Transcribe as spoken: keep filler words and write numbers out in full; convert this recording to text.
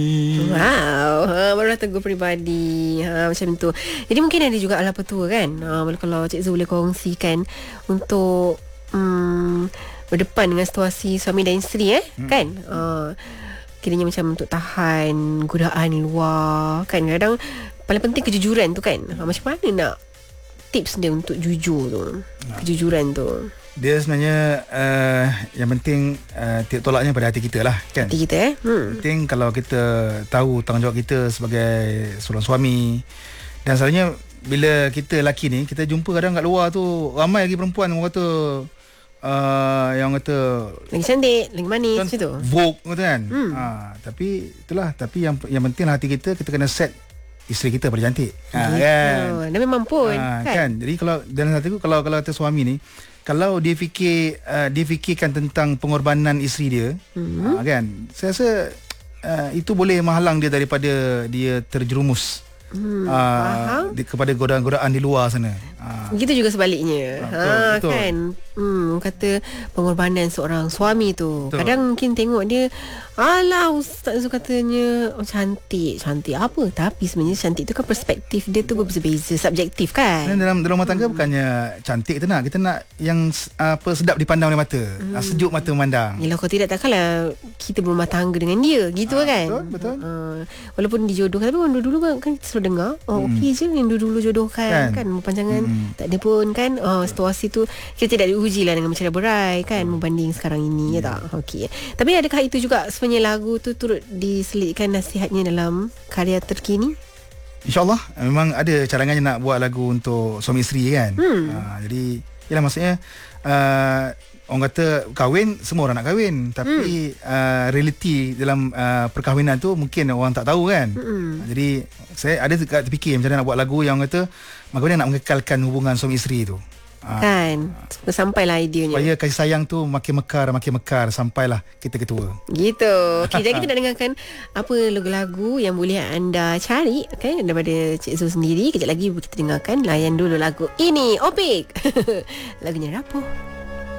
Wow, ha, barulah tegur peribadi, ha, macam tu. Jadi mungkin ada juga ala petua kan, ha, kalau Cik Zul boleh kongsikan untuk um, berdepan dengan situasi suami dan isteri eh, hmm. kan, uh, kiranya macam untuk tahan godaan luar kan. Kadang paling penting kejujuran tu kan, ha, macam mana nak tips dia untuk jujur tu, nah. kejujuran tu. Dia sebenarnya uh, yang penting uh, tiap tolaknya pada hati kita lah kan. Hati kita eh. Hmm. Penting kalau kita tahu tanggungjawab kita sebagai seorang suami. Dan selalunya bila kita lelaki ni, kita jumpa kadang kat luar tu ramai lagi perempuan orang kata uh, yang kata lagi cantik, lagi manis kan, macam tu. Vogue kata kan. Hmm. Ha, tapi itulah, tapi yang yang penting hati kita, kita kena set isteri kita pada cantik. Ha, kan. Dan memang pun ha, kan? kan. Jadi kalau dalam hatiku, kalau kalau kata suami ni, kalau dia fikir uh, dia fikirkan tentang pengorbanan isteri dia, mm-hmm. uh, kan, saya rasa uh, itu boleh menghalang dia daripada dia terjerumus hmm, uh, di, kepada godaan-godaan di luar sana. Uh, Begitu juga sebaliknya. Uh, ha, betul, betul. Kan. Hmm, kata pengorbanan seorang suami tu. Betul. Kadang mungkin tengok dia, alah ustaz tu katanya oh, cantik, cantik apa? Tapi sebenarnya cantik tu kan perspektif dia tu berbeza-beza, subjektif kan. Dan dalam dalam rumah tangga hmm. bukannya cantik kita nak, kita nak yang apa sedap dipandang oleh mata, hmm. sejuk mata memandang. Yalah, kalau tidak takkanlah kita berumah tangga dengan dia, gitu ha, kan. Betul, betul. Uh, walaupun dijodohkan, tapi orang dulu kan, kan kita selalu dengar, oh hmm. okey je yang dulu jodohkan kan, kan panjangan hmm. tak ada pun kan. Oh, situasi tu kita tidak diuji lah dengan macam berai kan, membanding sekarang ini, hmm. ya tak? Okey. Tapi adakah itu juga sebenarnya lagu tu turut diselitkan nasihatnya dalam karya terkini? InsyaAllah memang ada cadangannya nak buat lagu untuk suami isteri kan. hmm. uh, Jadi ialah maksudnya uh, orang kata kahwin, semua orang nak kahwin, tapi hmm. uh, realiti dalam uh, perkahwinan tu mungkin orang tak tahu kan. hmm. uh, Jadi saya ada terfikir macam mana nak buat lagu yang kata bagaimana nak mengekalkan hubungan suami isteri tu, kan, uh, sampailah ideanya supaya kasih sayang tu makin mekar, makin mekar sampailah kita ketua. Gitu. Okay, jadi kita nak dengarkan apa lagu-lagu yang boleh anda cari kan, daripada Cik Zul sendiri. Kejap lagi kita dengarkan, layan dulu lagu ini, Opik. Lagunya Rapuh.